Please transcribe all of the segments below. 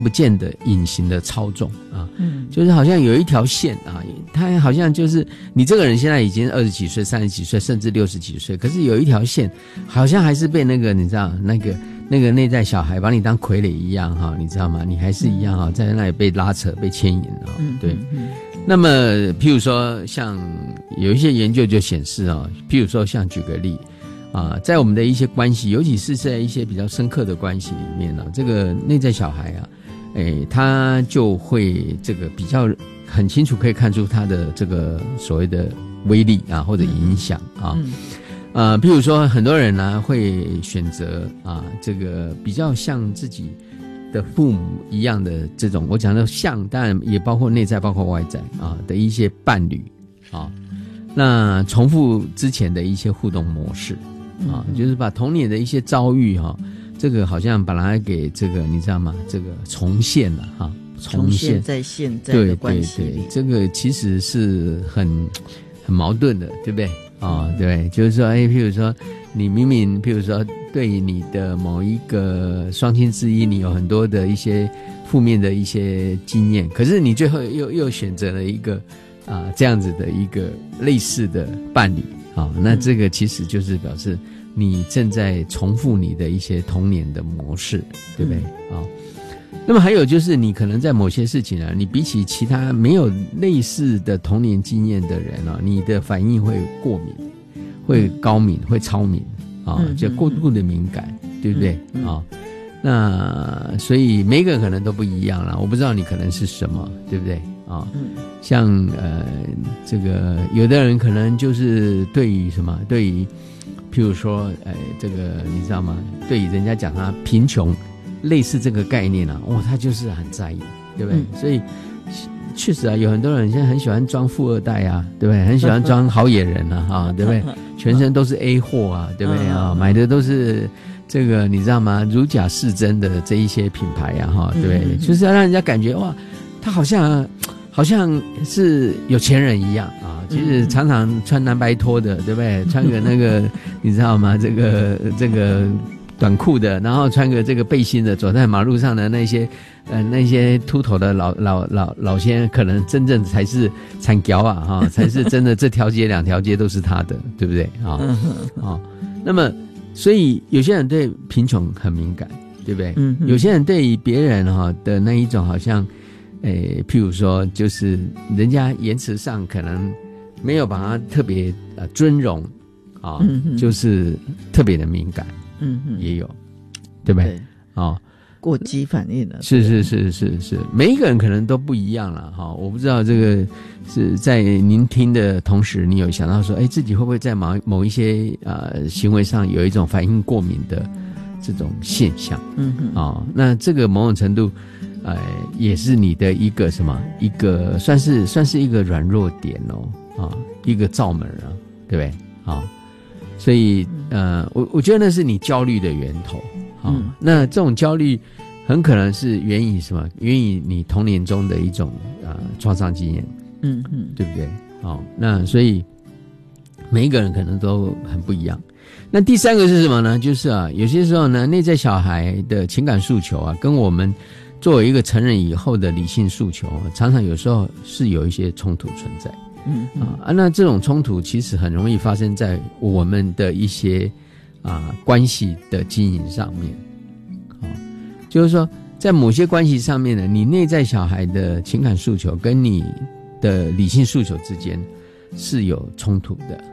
不见得隐形的操纵啊，就是好像有一条线啊，它好像就是你这个人现在已经20几岁、30几岁，甚至60几岁，可是有一条线，好像还是被那个你知道那个内在小孩把你当傀儡一样哈，你知道吗？你还是一样哈，在那里被拉扯、被牵引啊，对。那么，譬如说，像有一些研究就显示啊，譬如说，像举个例。在我们的一些关系，尤其是在一些比较深刻的关系里面呢，这个内在小孩啊，他就会这个比较很清楚可以看出他的这个所谓的威力啊，或者影响啊。譬如说很多人呢会选择这个比较像自己的父母一样的这种，我讲的像，当然也包括内在，包括外在的一些伴侣那重复之前的一些互动模式。就是把童年的一些遭遇这个好像把它给这个你知道吗？这个重现了重现在现在的关系里， 对，这个其实是很矛盾的，对不对？对，就是说，譬如说你明明，譬如说对于你的某一个双亲之一，你有很多的一些负面的一些经验，可是你最后又选择了一个这样子的一个类似的伴侣。那这个其实就是表示你正在重复你的一些童年的模式，对不对？那么还有就是你可能在某些事情你比起其他没有类似的童年经验的人你的反应会过敏，会高敏，会超敏就过度的敏感，对不对？那所以每个人可能都不一样啦，我不知道你可能是什么，对不对？像这个有的人可能就是对于什么，对于譬如说这个你知道吗？对于人家讲他贫穷类似这个概念他就是很在意，对不对？所以确实有很多人现在很喜欢装富二代对不对？很喜欢装好野人对不对？全身都是 A 货对不对买的都是这个你知道吗？如假似真的这一些品牌对不对？就是要让人家感觉哇，他好像是有钱人一样其实常常穿蓝白拖的，对不对？穿个那个你知道吗？这个短裤的，然后穿个这个背心的，走在马路上的那些秃头的老先生，可能真正才是惨条才是真的这条街两条街都是他的，对不对那么所以有些人对贫穷很敏感，对不对？有些人对于别人的那一种好像譬如说就是人家言辞上可能没有把他特别尊荣就是特别的敏感也有，对不对？ 过激反应了， 是，每一个人可能都不一样了我不知道这个是在您听的同时，你有想到说自己会不会在某一些行为上有一种反应过敏的这种现象那这个某种程度也是你的一个什么一个算是一个软弱点一个罩门对不对所以我觉得那是你焦虑的源头那这种焦虑很可能是源于什么？源于你童年中的一种创伤经验对不对？那所以每一个人可能都很不一样。那第三个是什么呢？就是有些时候呢，内在小孩的情感诉求跟我们作为一个成人以后的理性诉求常常有时候是有一些冲突存在那这种冲突其实很容易发生在我们的一些关系的经营上面就是说在某些关系上面呢，你内在小孩的情感诉求跟你的理性诉求之间是有冲突的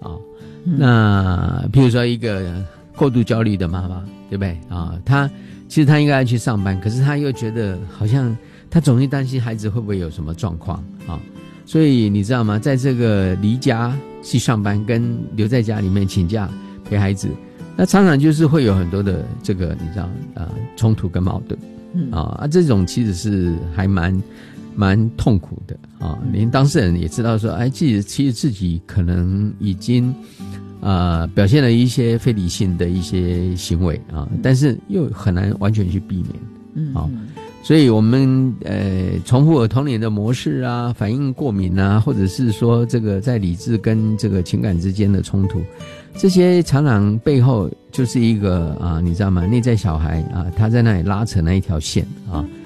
那譬如说一个过度焦虑的妈妈，对不对其实他应该去上班，可是他又觉得好像他总是担心孩子会不会有什么状况所以你知道吗？在这个离家去上班跟留在家里面请假陪孩子，那常常就是会有很多的这个你知道冲突跟矛盾这种其实是还蛮痛苦的连当事人也知道说其实自己可能已经表现了一些非理性的一些行为但是又很难完全去避免所以我们重复童年的模式反应过敏或者是说这个在理智跟这个情感之间的冲突，这些常常背后就是一个你知道吗？内在小孩他在那里拉扯那一条线